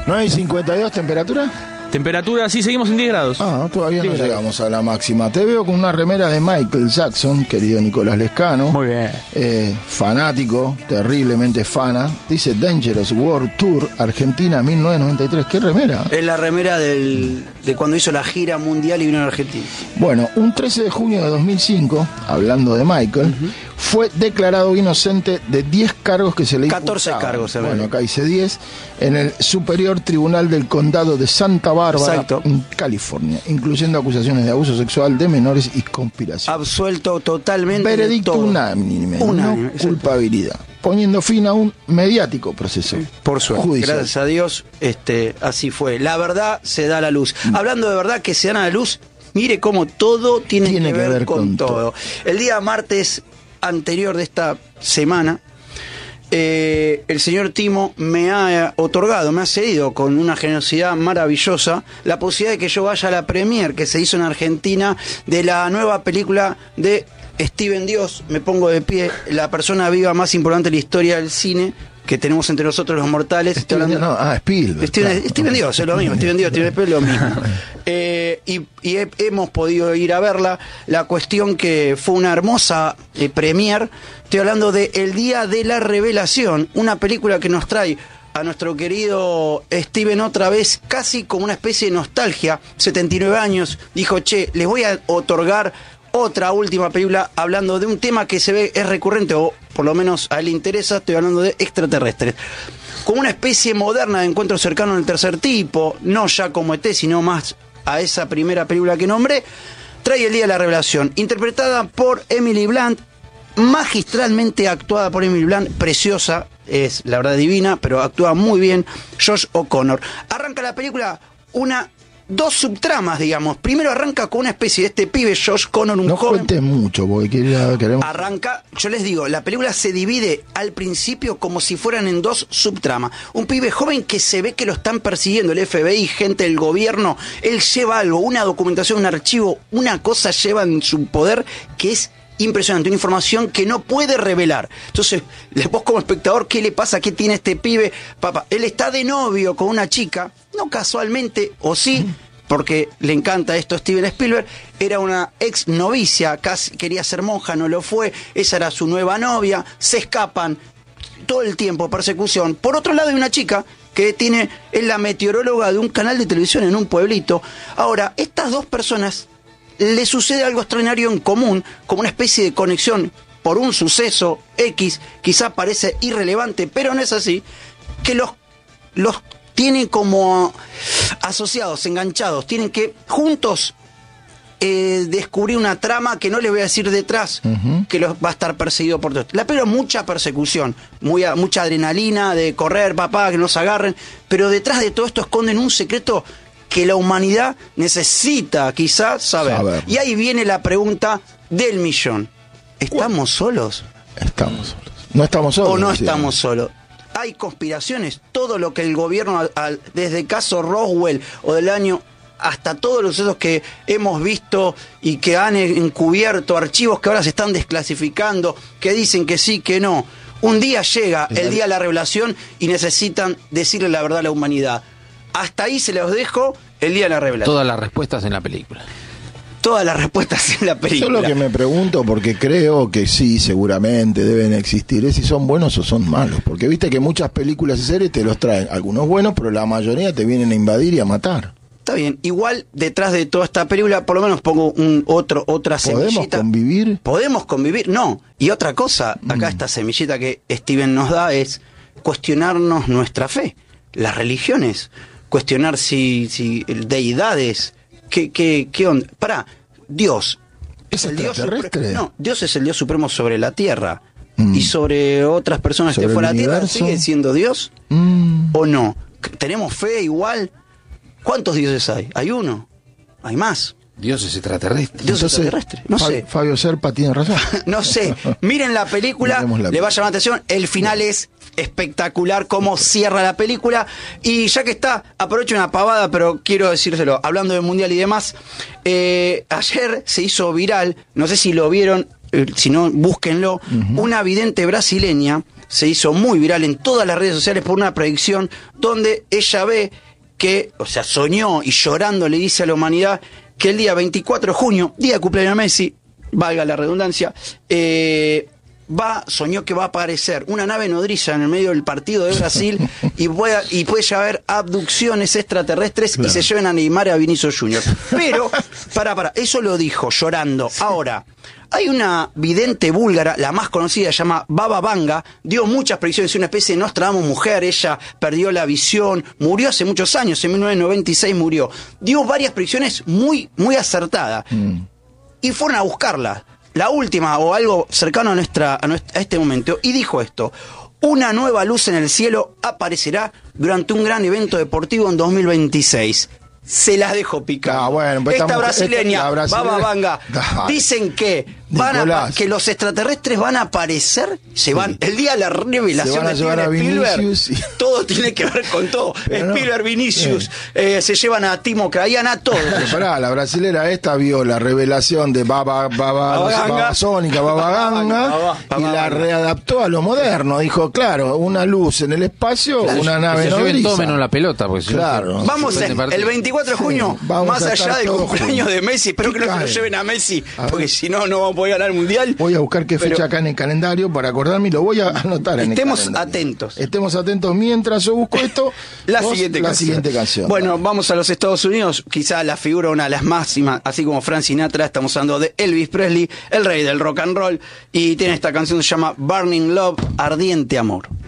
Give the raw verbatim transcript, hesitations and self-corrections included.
nueve y cincuenta y dos, ¿temperatura? Temperatura, sí, seguimos en diez grados. Ah, todavía no diez llegamos a la máxima. Te veo con una remera de Michael Jackson, querido Nicolás Lescano. Muy bien. Eh, fanático, terriblemente fana. Dice Dangerous World Tour, Argentina mil novecientos noventa y tres. ¿Qué remera? Es la remera del, de cuando hizo la gira mundial y vino a Argentina. Bueno, un trece de junio de dos mil cinco, hablando de Michael, uh-huh. fue declarado inocente de diez cargos que se le imputaban. catorce cargos, bueno, acá dice diez, en el Superior Tribunal del Condado de Santa Bárbara, Exacto. en California, incluyendo acusaciones de abuso sexual de menores y conspiración. Absuelto totalmente. Veredicto unánime, unánime, no culpabilidad, poniendo fin a un mediático proceso. Sí, por suerte, judicial. Gracias a Dios, este, así fue. La verdad se da a la luz. Mm. Hablando de verdad que se dan a la luz, mire cómo todo tiene, tiene que, ver que ver con, con todo. todo. El día martes anterior de esta semana, eh, el señor Timo me ha otorgado, me ha cedido con una generosidad maravillosa la posibilidad de que yo vaya a la premier que se hizo en Argentina de la nueva película de Steven Dios. Me pongo de pie, la persona viva más importante de la historia del cine que tenemos entre nosotros los mortales. Steven, hablando, no, ah, Spielberg. Steven, claro. Steven Dios, es lo mismo. Steven Dios, Steven Spielberg, lo mismo. Eh, y y he, hemos podido ir a verla. La cuestión que fue una hermosa eh, premier. Estoy hablando de El Día de la Revelación, una película que nos trae a nuestro querido Steven otra vez, casi como una especie de nostalgia. setenta y nueve años, dijo, che, les voy a otorgar otra última película hablando de un tema que se ve es recurrente, o por lo menos a él le interesa. Estoy hablando de extraterrestres. Como una especie moderna de encuentro cercano del tercer tipo, no ya como E T, sino más a esa primera película que nombré, trae El Día de la Revelación, interpretada por Emily Blunt, magistralmente actuada por Emily Blunt, preciosa, es la verdad divina, pero actúa muy bien Josh O'Connor. Arranca la película una... dos subtramas, digamos. Primero arranca con una especie de este pibe, Josh Connor, un no joven. No cuentes mucho, porque queremos... Arranca, yo les digo, la película se divide al principio como si fueran en dos subtramas. Un pibe joven que se ve que lo están persiguiendo el F B I, gente del gobierno. Él lleva algo, una documentación, un archivo, una cosa lleva en su poder que es impresionante, una información que no puede revelar. Entonces, vos como espectador, ¿qué le pasa? ¿Qué tiene este pibe? Papá, él está de novio con una chica, no casualmente, o sí, porque le encanta esto a Steven Spielberg. Era una ex novicia, casi quería ser monja, no lo fue. Esa era su nueva novia. Se escapan todo el tiempo, persecución. Por otro lado hay una chica que tiene, es la meteoróloga de un canal de televisión en un pueblito. Ahora, estas dos personas le sucede algo extraordinario en común, como una especie de conexión por un suceso X, quizá parece irrelevante, pero no es así, que los, los tienen como asociados, enganchados, tienen que juntos eh, descubrir una trama que no les voy a decir detrás, uh-huh. que los va a estar perseguido por todos. La película, mucha persecución, muy, mucha adrenalina de correr, papá, que nos agarren, pero detrás de todo esto esconden un secreto que la humanidad necesita quizás saber. saber. Y ahí viene la pregunta del millón. ¿Estamos solos? Estamos solos. No estamos solos. ¿O no estamos solos? Hay conspiraciones. Todo lo que el gobierno, desde el caso Roswell o del año, hasta todos los sucesos que hemos visto y que han encubierto, archivos que ahora se están desclasificando, que dicen que sí, que no. Un día llega el día de la revelación y necesitan decirle la verdad a la humanidad. Hasta ahí se los dejo, el día de la revelación. Todas las respuestas en la película. Todas las respuestas en la película. Yo lo que me pregunto, porque creo que sí, seguramente deben existir, es si son buenos o son malos. Porque viste que muchas películas y series te los traen, algunos buenos, pero la mayoría te vienen a invadir y a matar. Está bien, igual detrás de toda esta película, por lo menos pongo un otro otra semillita. ¿Podemos convivir? Podemos convivir, no. Y otra cosa, acá mm. esta semillita que Steven nos da es cuestionarnos nuestra fe, las religiones. Cuestionar si, si deidades, qué, qué, qué onda. Pará, Dios es el Dios supremo. No, Dios es el Dios supremo sobre la tierra mm. y sobre otras personas ¿Sobre que fuera de la tierra. universo? ¿Sigue siendo Dios mm. o no? ¿Tenemos fe igual? ¿Cuántos dioses hay? ¿Hay uno? ¿Hay más? Dios es extraterrestre. Dios es extraterrestre. No Fabio, sé. Fabio Serpa tiene razón. No sé. Miren la película, la le va a llamar la atención. El final bueno. es espectacular, cómo cierra la película. Y ya que está, aprovecho una pavada, pero quiero decírselo. Hablando del Mundial y demás, eh, ayer se hizo viral, no sé si lo vieron, eh, si no, búsquenlo, uh-huh. una vidente brasileña se hizo muy viral en todas las redes sociales por una predicción donde ella ve que, o sea, soñó y llorando le dice a la humanidad que el día veinticuatro de junio, día de cumpleaños de Messi, valga la redundancia, eh... va, soñó que va a aparecer una nave nodriza en el medio del partido de Brasil y puede, y puede haber abducciones extraterrestres, claro, y se lleven a Neymar y a Vinicius Junior Pero, para, para, eso lo dijo llorando. Ahora, hay una vidente búlgara, la más conocida, se llama Baba Vanga, dio muchas predicciones, una especie de Nostradamus mujer, ella perdió la visión, murió hace muchos años, en mil novecientos noventa y seis murió. Dio varias predicciones muy, muy acertadas. Mm. Y fueron a buscarla. La última, o algo cercano a, nuestra, a, nuestra, a este momento, y dijo esto: una nueva luz en el cielo aparecerá durante un gran evento deportivo en dos mil veintiséis. Se las dejo picar. Ah, bueno, pues esta, estamos, brasileña, esta brasileña, Baba Vanga, dale, dicen que van a, que los extraterrestres van a aparecer, se van, sí, el día de la revelación de Steven Spielberg, y... todo tiene que ver con todo. Pero Spielberg, no, Vinicius, eh, se llevan a Timo Krayan, a todos. Pará, la brasilera esta vio la revelación de Baba, Baba, Baba, Baba, Baba Sónica, Baba Ganga, y la readaptó a lo moderno. Dijo, claro, una luz en el espacio, claro, una nave nodriza. Se lleven todo menos la pelota, porque claro. Si vamos en, el veinticuatro de junio, sí, más allá del cumpleaños de Messi, espero que no se lo lleven a Messi, a porque si no, no vamos a poder ganar el Mundial. Voy a buscar qué fecha acá en el calendario para acordarme y lo voy a anotar en el calendario. Estemos atentos. Estemos atentos mientras yo busco esto. la vos, siguiente la canción. siguiente canción. Bueno, dale, vamos a los Estados Unidos. Quizá la figura una de las máximas, así como Frank Sinatra. Estamos hablando de Elvis Presley, el rey del rock and roll. Y tiene esta canción que se llama Burning Love, Ardiente Amor.